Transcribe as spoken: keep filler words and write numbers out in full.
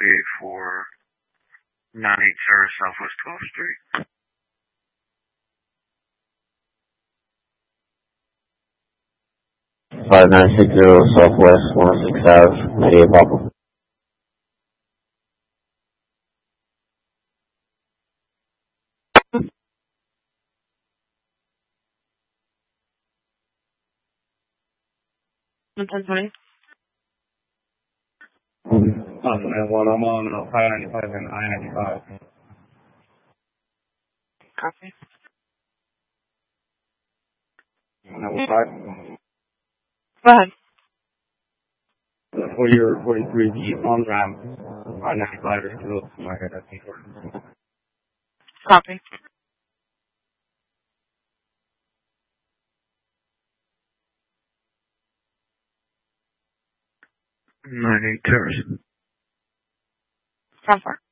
be for ninety Terrace Southwest twelfth Street. five nine six zero Southwest one oh six Ave, Maria Papa. ten twenty. Um, and what I'm on uh, five ninety-five and I ninety-five. Copy. ninety-five. Go ahead. For your forty-three, the on ramp, I ninety-five is still my head, I think. Copy. ninety Terrace. From far.